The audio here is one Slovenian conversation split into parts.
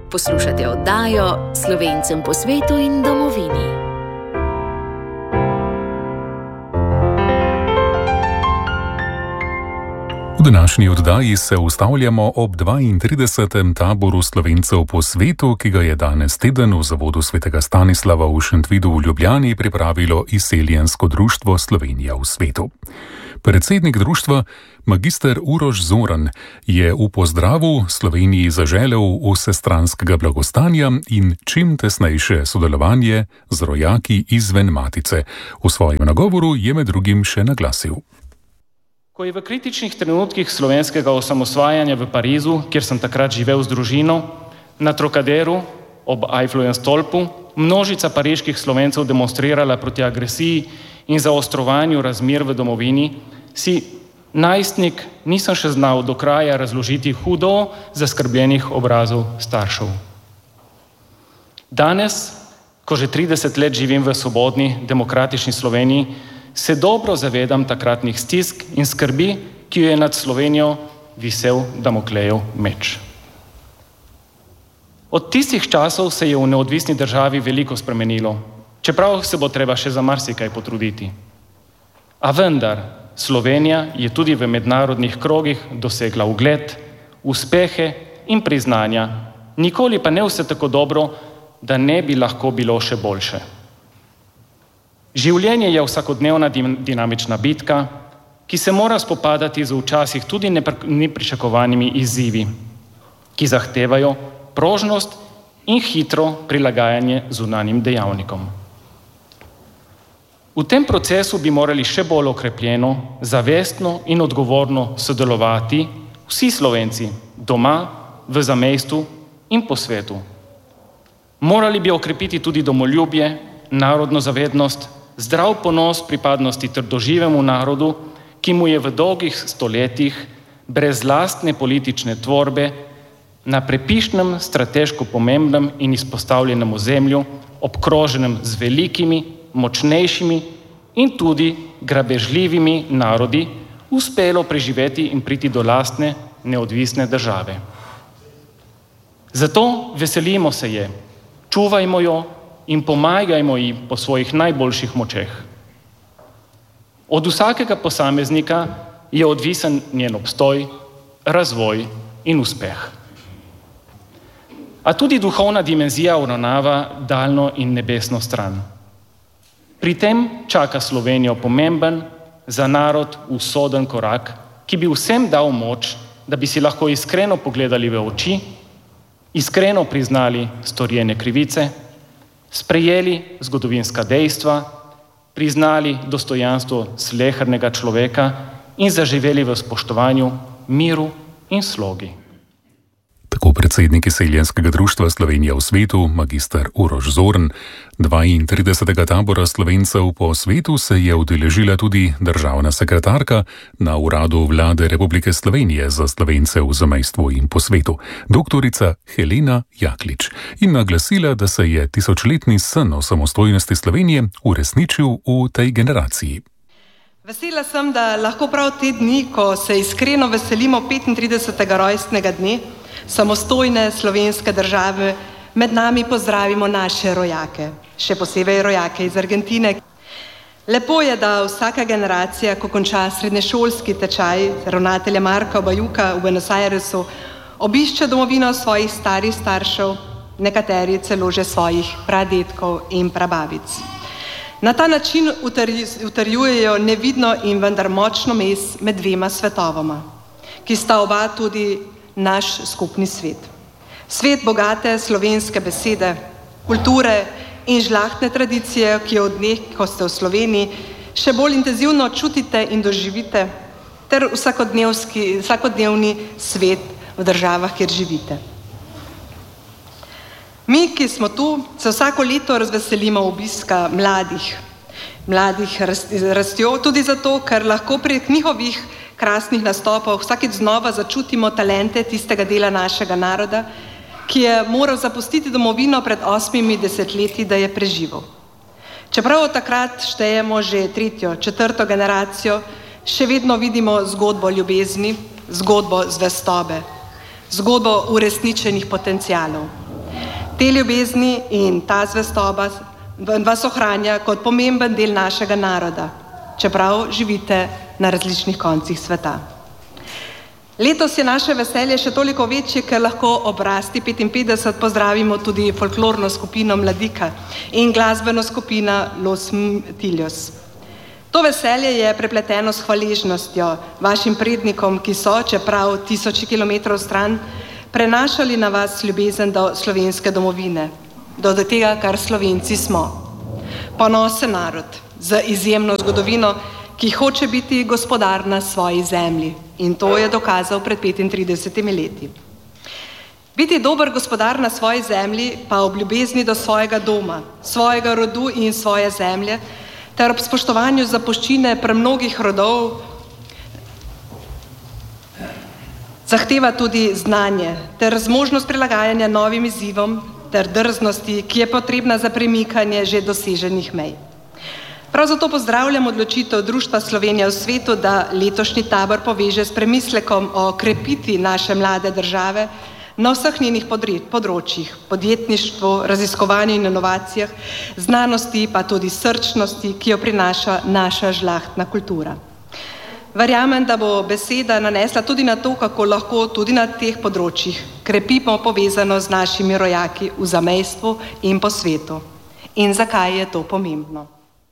Poslušate oddajo Slovencem po svetu in domovini. V današnji oddaji se ustavljamo ob 32. taboru Slovencev po svetu, ki ga je danes teden v Zavodu svetega Stanislava v Šentvidu v Ljubljani pripravilo Izseljensko društvo Slovenija v svetu. Predsednik društva, magister Uroš Zorn, je v pozdravu Sloveniji zaželel vsestranskega blagostanja in čim tesnejše sodelovanje z rojaki izven matice. V svojem nagovoru je med drugim še naglasil. Ko je v kritičnih trenutkih slovenskega osamosvajanja v Parizu, kjer sem takrat živel z družino, na Trokaderu, ob Eifflovem stolpu, množica pariških Slovencev demonstrirala proti agresiji in zaostrovanju razmer v domovini, si najstnik nisem še znal do kraja razložiti hudo zaskrbljenih obrazov staršev. Danes, ko že 30 let živim v svobodni, demokratični Sloveniji, se dobro zavedam takratnih stisk in skrbi, ki jo je nad Slovenijo visel Damoklejev meč. Od tistih časov se je v neodvisni državi veliko spremenilo, čeprav se bo treba še za marsikaj potruditi. A vendar, Slovenija je tudi v mednarodnih krogih dosegla ugled, uspehe in priznanja, nikoli pa ne vse tako dobro, da ne bi lahko bilo še boljše. Življenje je vsakodnevna dinamična bitka, ki se mora spopadati z včasih tudi nepričakovanimi izzivi, ki zahtevajo prožnost in hitro prilagajanje zunanjim dejavnikom. V tem procesu bi morali še bolj okrepljeno, zavestno in odgovorno sodelovati vsi Slovenci doma, v zamejstvu in po svetu. Morali bi okrepiti tudi domoljubje, narodno zavednost, zdrav ponos pripadnosti trdoživemu narodu, ki mu je v dolgih stoletjih brez lastne politične tvorbe na prepišnem, strateško pomembnem in izpostavljenem ozemlju, obkroženem z velikimi, močnejšimi in tudi grabežljivimi narodi, uspelo preživeti in priti do lastne neodvisne države. Zato veselimo se je, čuvajmo jo in pomagajmo ji po svojih najboljših močeh. Od vsakega posameznika je odvisen njen obstoj, razvoj in uspeh. A tudi duhovna dimenzija uravnava daljno in nebesno stran. Pri tem čaka Slovenijo pomemben, za narod usoden korak, ki bi vsem dal moč, da bi si lahko iskreno pogledali v oči, iskreno priznali storjene krivice, sprejeli zgodovinska dejstva, priznali dostojanstvo slehernega človeka in zaživeli v spoštovanju, miru in slogi. Tako predsednik Izseljenskega društva Slovenija v svetu, magister Uroš Zorn. 32. tabora Slovencev po svetu se je udeležila tudi državna sekretarka na Uradu Vlade Republike Slovenije za Slovence v zamejstvu in po svetu, doktorica Helena Jaklič, in naglasila, da se je tisočletni sen o samostojnosti Slovenije uresničil v tej generaciji. Vesela sem, da lahko prav te dni, ko se iskreno veselimo 35. rojstnega dne samostojne slovenske države, med nami pozdravimo naše rojake, še posebej rojake iz Argentine. Lepo je, da vsaka generacija, ko konča srednješolski tečaj ravnatelja Marka Bajuka v Buenos Airesu, obišče domovino svojih starih staršev, nekateri celo že svojih pradedkov in prababic. Na ta način utrjujejo nevidno in vendar močno vez med dvema svetovoma, ki sta oba tudi naš skupni svet. Svet bogate slovenske besede, kulture in žlahtne tradicije, ki jo od dneh, ko ste v Sloveniji, še bolj intenzivno čutite in doživite, ter vsakodnevni svet v državah, kjer živite. Mi, ki smo tu, se vsako leto razveselimo obiska mladih rastjo, tudi zato, ker lahko prek njihovih krasnih nastopov vsakeč znova začutimo talente tistega dela našega naroda, ki je moral zapustiti domovino pred 8 desetletji, da je preživel. Čeprav od takrat štejemo že 3., 4. generacijo, še vedno vidimo zgodbo ljubezni, zgodbo zvestobe, zgodbo uresničenih potencialov. Te ljubezni in ta zvestoba vas ohranja kot pomemben del našega naroda, čeprav živite na različnih koncih sveta. Letos je naše veselje še toliko večje, ker lahko ob rasti 55 pozdravimo tudi folklorno skupino Mladika in glasbeno skupina Los Mtillos. To veselje je prepleteno s hvaležnostjo vašim prednikom, ki so, čeprav tisoči kilometrov stran, prenašali na vas ljubezen do slovenske domovine, do tega, kar Slovenci smo. Ponosen narod z izjemno zgodovino, ki hoče biti gospodar na svoji zemlji. In to je dokazal pred 35 leti. Biti dober gospodar na svoji zemlji, pa ob ljubezni do svojega doma, svojega rodu in svoje zemlje, ter ob spoštovanju zapuščine premnogih rodov, zahteva tudi znanje ter zmožnost prilagajanja novim izzivom ter drznosti, ki je potrebna za premikanje že doseženih mej. Prav zato pozdravljam odločitev Društva Slovenija v svetu, da letošnji tabor poveže s premislekom o krepitvi naše mlade države na vseh njenih področjih, podjetništvu, raziskovanju in inovacijah, znanosti pa tudi srčnosti, ki jo prinaša naša žlahtna kultura. Verjamem, da bo beseda nanesla tudi na to, kako lahko tudi na teh področjih krepimo povezanost z našimi rojaki v zamejstvu in po svetu. In zakaj je to pomembno?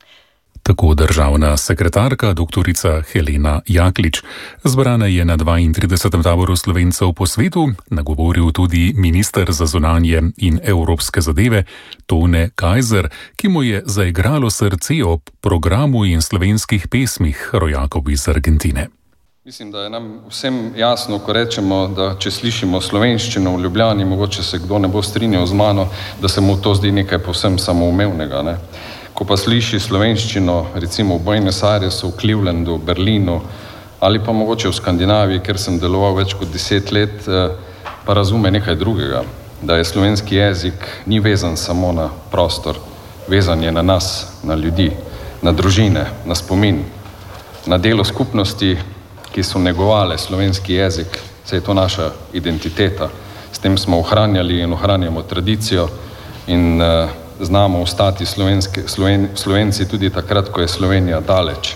Tako državna sekretarka dr. Helena Jaklič. Zbrana je na 32. taboru Slovencev po svetu nagovoril tudi minister za zunanje in evropske zadeve Tone Kajzer, ki mu je zaigralo srce ob programu in slovenskih pesmih rojakov iz Argentine. Mislim, da je nam vsem jasno, ko rečemo, da če slišimo slovenščino v Ljubljani, mogoče se kdo ne bo strinjal z mano, da se mu to zdi nekaj povsem samoumevnega, ne? Ko pa sliši slovenščino, recimo v Buenos Airesu, v Clevelandu, v Berlinu ali pa mogoče v Skandinaviji, kjer sem deloval več kot 10 let, pa razume nekaj drugega, da je slovenski jezik ni vezan samo na prostor, vezan je na nas, na ljudi, na družine, na spomin, na delo skupnosti, ki so negovale slovenski jezik, saj je to naša identiteta. S tem smo ohranjali in ohranjamo tradicijo in znamo ostati Slovenci tudi takrat, ko je Slovenija daleč,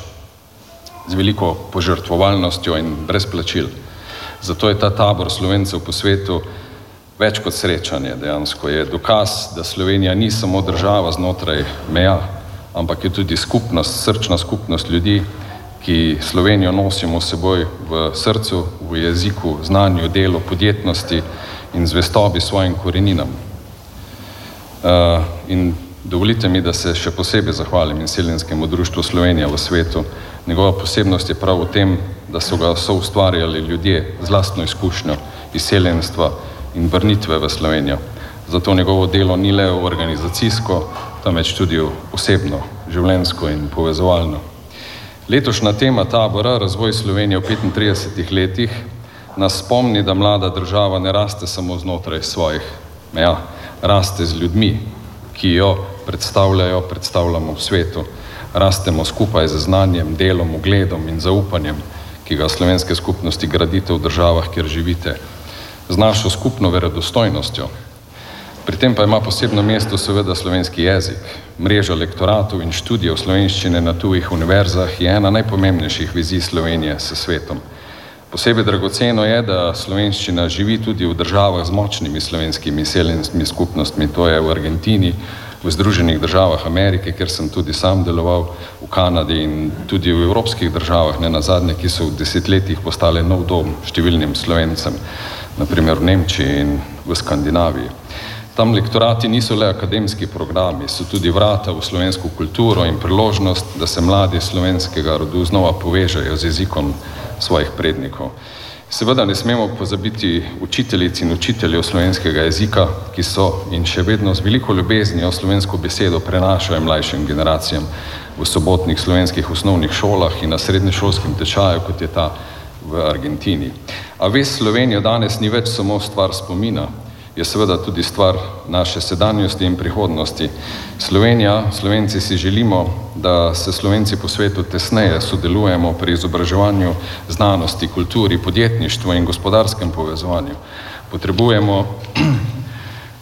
z veliko požrtvovalnostjo in brez plačil. Zato je ta tabor Slovencev po svetu več kot srečanje dejansko. Je dokaz, da Slovenija ni samo država znotraj meja, ampak je tudi skupnost, srčna skupnost ljudi, ki Slovenijo nosimo s seboj v srcu, v jeziku, znanju, delu, podjetnosti in zvestobi svojim koreninam. In dovolite mi, da se še posebej zahvalim Izseljenskemu društvu Slovenija v svetu. Njegova posebnost je prav v tem, da so ga soustvarjali ljudje z lastno izkušnjo izseljenstva in vrnitve v Slovenijo. Zato njegovo delo ni le organizacijsko, temveč tudi osebno, življenjsko in povezovalno. Letošnja tema tabora, razvoj Slovenije v 35 letih, nas spomni, da mlada država ne raste samo znotraj svojih meja, raste z ljudmi, ki jo predstavljamo v svetu. Rastemo skupaj z znanjem, delom, ugledom in zaupanjem, ki ga slovenske skupnosti gradite v državah, kjer živite, z našo skupno verodostojnostjo. Pri tem pa ima posebno mesto seveda slovenski jezik. Mreža lektoratov in študijev slovenščine na tujih univerzah je ena najpomembnejših vizij Slovenije s svetom. Posebej dragoceno je, da slovenščina živi tudi v državah z močnimi slovenskimi izseljenskimi skupnostmi, to je v Argentini, v Združenih državah Amerike, kjer sem tudi sam deloval, v Kanadi in tudi v evropskih državah, ne nazadnje, ki so v desetletjih postale nov dom številnim Slovencem, naprimer v Nemčiji in v Skandinaviji. Tam lektorati niso le akademski programi, so tudi vrata v slovensko kulturo in priložnost, da se mladi slovenskega rodu znova povežejo z jezikom svojih prednikov. Seveda ne smemo pozabiti učiteljic in učiteljev slovenskega jezika, ki so in še vedno z veliko ljubeznijo slovensko besedo prenašajo mlajšim generacijam v sobotnih slovenskih osnovnih šolah in na srednješolskem tečaju, kot je ta v Argentini. A vest Slovenijo danes ni več samo stvar spomina, je seveda tudi stvar naše sedanjosti in prihodnosti. Slovenci si želimo, da se Slovenci po svetu tesneje sodelujemo pri izobraževanju, znanosti, kulturi, podjetništvu in gospodarskem povezovanju. Potrebujemo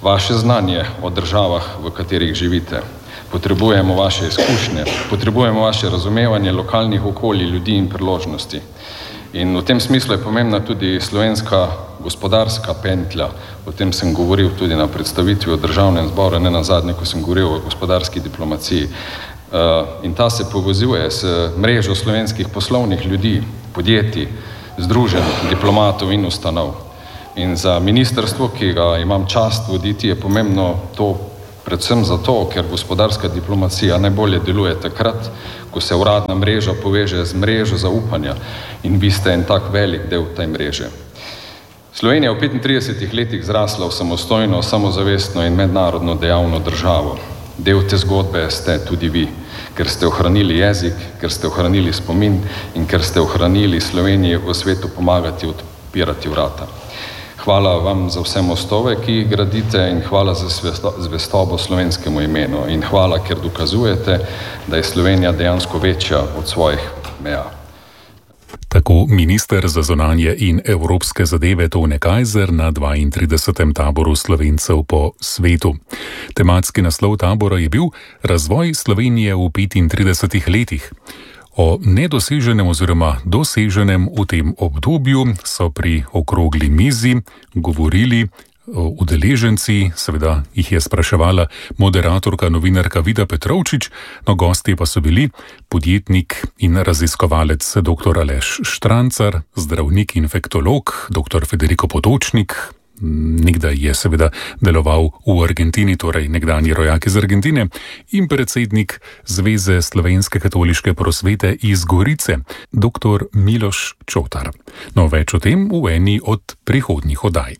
vaše znanje o državah, v katerih živite. Potrebujemo vaše izkušnje, potrebujemo vaše razumevanje lokalnih okolij, ljudi in priložnosti. In v tem smislu je pomembna tudi slovenska gospodarska pentlja. O tem sem govoril tudi na predstavitvi v Državnem zboru, ne nazadnje, ko sem govoril o gospodarski diplomaciji. In ta se povezuje s mrežo slovenskih poslovnih ljudi, podjetij, združenj, diplomatov in ustanov. In za ministrstvo, ki ga imam čast voditi, je pomembno to predvsem zato, ker gospodarska diplomacija najbolje deluje takrat, ko se uradna mreža poveže z mrežo zaupanja in vi ste en tak velik del te mreže. Slovenija v 35 letih zrasla v samostojno, samozavestno in mednarodno dejavno državo. Del te zgodbe ste tudi vi, ker ste ohranili jezik, ker ste ohranili spomin in ker ste ohranili Sloveniji v svetu pomagati odpirati vrata. Hvala vam za vse mostove, ki jih gradite in hvala za zvestobo slovenskemu imenu. In hvala, ker dokazujete, da je Slovenija dejansko večja od svojih meja. Tako minister za zunanje in evropske zadeve Tone Kajzer na 32. taboru Slovencev po svetu. Tematski naslov tabora je bil Razvoj Slovenije v 35 letih. O nedoseženem oziroma doseženem v tem obdobju so pri okrogli mizi govorili udeleženci, seveda jih je spraševala moderatorka, novinarka Vida Petrovčič, no gosti pa so bili podjetnik in raziskovalec dr. Aleš Štrancar, zdravnik infektolog dr. Federico Potočnik, nekdaj je seveda deloval v Argentini, torej nekdanji rojak iz Argentine, in predsednik Zveze slovenske katoliške prosvete iz Gorice, dr. Miloš Čotar. No, več o tem v eni od prihodnjih oddaj.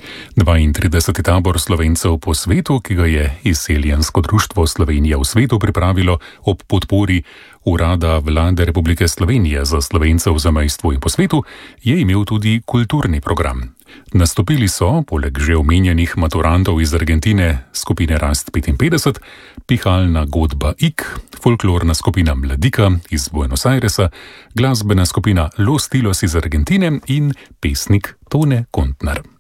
32. tabor Slovencev po svetu, ki ga je Izseljensko društvo Slovenija v svetu pripravilo ob podpori Urada Vlade Republike Slovenije za Slovence v zamejstvu in po svetu, je imel tudi kulturni program. Nastopili so, poleg že omenjenih maturantov iz Argentine, skupine Rast 55, pihalna godba Ik, folklorna skupina Mladika iz Buenos Airesa, glasbena skupina Los Tilos iz Argentine in pesnik Tone Kontner.